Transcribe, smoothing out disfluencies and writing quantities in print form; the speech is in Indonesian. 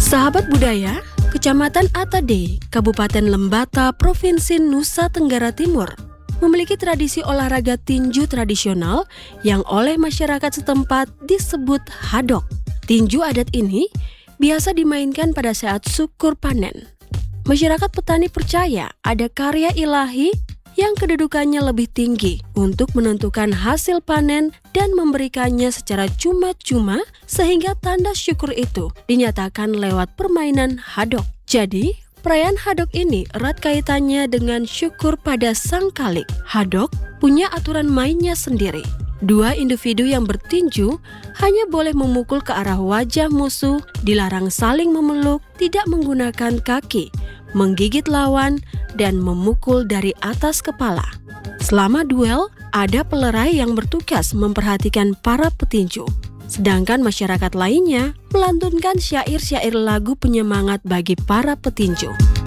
Sahabat budaya, Kecamatan Atade, Kabupaten Lembata, Provinsi Nusa Tenggara Timur, memiliki tradisi olahraga tinju tradisional yang oleh masyarakat setempat disebut hadok. Tinju adat ini biasa dimainkan pada saat syukur panen. Masyarakat petani percaya ada karya ilahi yang kedudukannya lebih tinggi untuk menentukan hasil panen dan memberikannya secara cuma-cuma, sehingga tanda syukur itu dinyatakan lewat permainan hadok. Jadi, perayaan hadok ini erat kaitannya dengan syukur pada sang khalik. Hadok punya aturan mainnya sendiri. Dua individu yang bertinju hanya boleh memukul ke arah wajah musuh, dilarang saling memeluk, tidak menggunakan kaki, menggigit lawan, dan memukul dari atas kepala. Selama duel, ada pelerai yang bertugas memperhatikan para petinju. Sedangkan masyarakat lainnya melantunkan syair-syair lagu penyemangat bagi para petinju.